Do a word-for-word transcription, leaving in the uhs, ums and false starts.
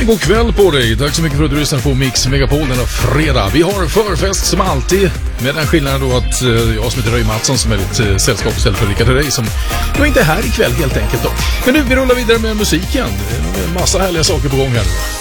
men god kväll på dig. Tack så mycket för att du lyssnar på Mix Megapol denna fredag. Vi har förfest som alltid, med den skillnaden då att jag som heter Röj Mattsson som är lite sällskap istället för Rickard Herrey som då inte är här ikväll helt enkelt då. Men nu, vi rullar vidare med musiken. Det är en massa härliga saker på gång här nu.